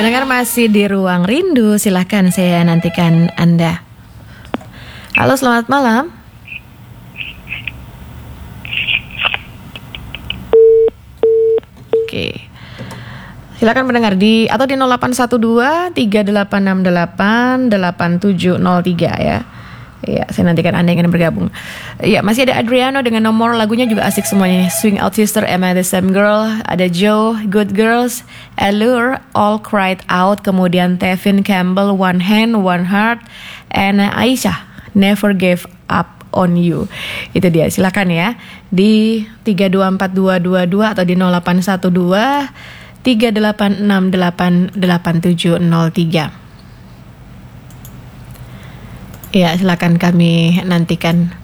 Pendengar masih di Ruang Rindu, silahkan saya nantikan Anda. Halo, selamat malam. Oke. Silakan pendengar di 0812 3868 8703 ya. Ya, saya nantikan Anda yang ingin bergabung. Ya, masih ada Adriano dengan nomor lagunya juga asik semuanya. Swing Out Sister, Am I the Same Girl, ada Joe, Good Girls, Allure, All Cried Out, kemudian Tevin Campbell, One Hand, One Heart, and Aisyah, Never Gave Up on You. Itu dia, silakan ya di 324222 atau di 0812 386888703. Ya, silakan kami nantikan